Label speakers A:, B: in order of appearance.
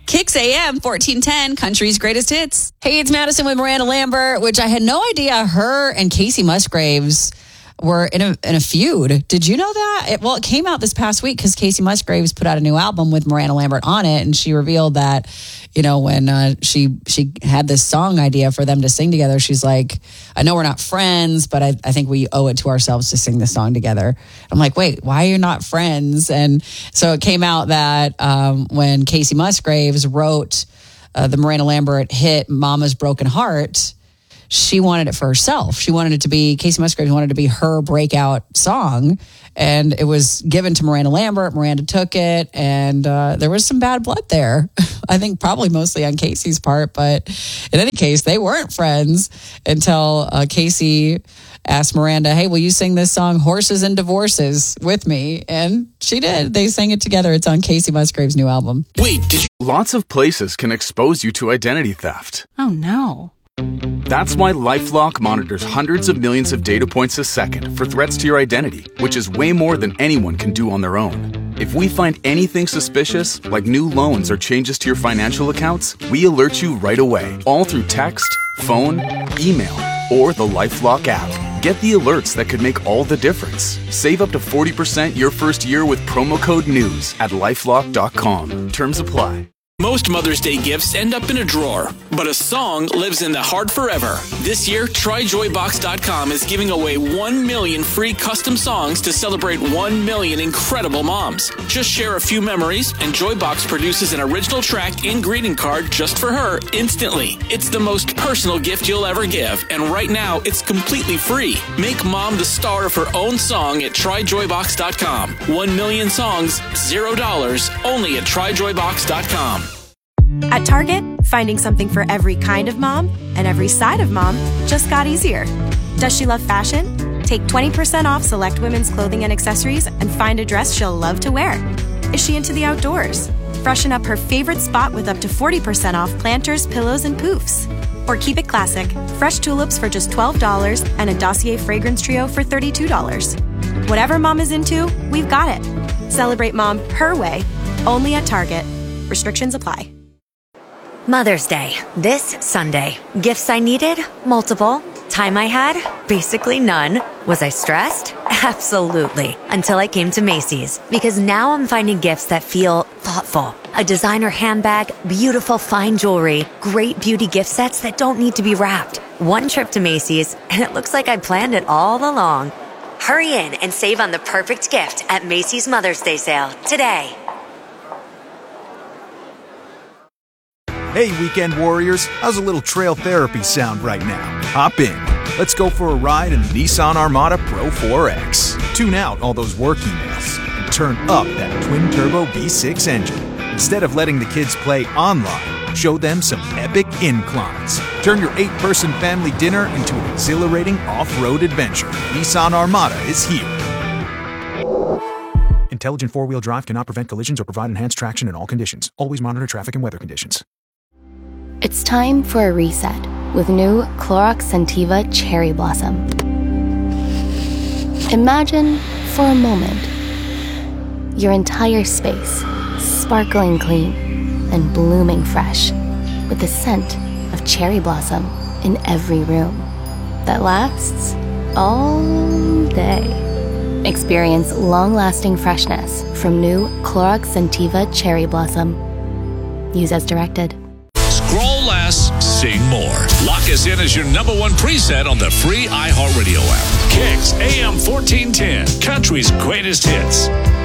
A: Kicks AM 1410, Country's Greatest Hits. Hey, it's Madison with Miranda Lambert, which I had no idea her and Casey Musgraves were in a feud. Did you know that? It came out this past week because Casey Musgraves put out a new album with Miranda Lambert on it, and she revealed that, when she had this song idea for them to sing together, she's like, I know we're not friends, but I think we owe it to ourselves to sing this song together. I'm like, wait, why are you not friends? And so it came out that when Casey Musgraves wrote the Miranda Lambert hit Mama's Broken Heart, she wanted it for herself. She wanted it to be, Casey Musgraves wanted it to be her breakout song. And it was given to Miranda Lambert. Miranda took it. And there was some bad blood there. I think probably mostly on Casey's part. But in any case, they weren't friends until Casey asked Miranda, hey, will you sing this song, Horses and Divorces, with me? And she did. They sang it together. It's on Casey Musgraves' new album.
B: Wait, Lots of places can expose you to identity theft.
C: Oh, no.
B: That's why LifeLock monitors hundreds of millions of data points a second for threats to your identity, which is way more than anyone can do on their own. If we find anything suspicious, like new loans or changes to your financial accounts, we alert you right away, all through text, phone, email, or the LifeLock app. Get the alerts that could make all the difference. Save up to 40% your first year with promo code NEWS at LifeLock.com. Terms apply.
D: Most Mother's Day gifts end up in a drawer, but a song lives in the heart forever. This year, TryJoyBox.com is giving away 1 million free custom songs to celebrate 1 million incredible moms. Just share a few memories, and Joybox produces an original track and greeting card just for her instantly. It's the most personal gift you'll ever give, and right now, it's completely free. Make mom the star of her own song at TryJoyBox.com. 1 million songs, $0, only at TryJoyBox.com.
E: At Target, finding something for every kind of mom and every side of mom just got easier. Does she love fashion? Take 20% off select women's clothing and accessories and find a dress she'll love to wear. Is she into the outdoors? Freshen up her favorite spot with up to 40% off planters, pillows, and poofs. Or keep it classic, fresh tulips for just $12 and a Dossier fragrance trio for $32. Whatever mom is into, we've got it. Celebrate mom her way, only at Target. Restrictions apply.
F: Mother's Day, this Sunday. Gifts I needed? Multiple. Time I had? Basically none. Was I stressed? Absolutely. Until I came to Macy's. Because now I'm finding gifts that feel thoughtful. A designer handbag, beautiful fine jewelry, great beauty gift sets that don't need to be wrapped. One trip to Macy's, and it looks like I planned it all along. Hurry in and save on the perfect gift at Macy's Mother's Day sale today.
G: Hey, weekend warriors, how's a little trail therapy sound right now? Hop in. Let's go for a ride in the Nissan Armada Pro 4X. Tune out all those work emails and turn up that twin-turbo V6 engine. Instead of letting the kids play online, show them some epic inclines. Turn your 8-person family dinner into an exhilarating off-road adventure. Nissan Armada is here. Intelligent four-wheel drive cannot prevent collisions or provide enhanced traction in all conditions. Always monitor traffic and weather conditions.
H: It's time for a reset with new Clorox Scentiva Cherry Blossom. Imagine, for a moment, your entire space sparkling clean and blooming fresh with the scent of cherry blossom in every room that lasts all day. Experience long-lasting freshness from new Clorox Scentiva Cherry Blossom. Use as directed.
I: Scroll less, sing more. Lock us in as your #1 preset on the free iHeartRadio app. Kicks AM 1410, Country's Greatest Hits.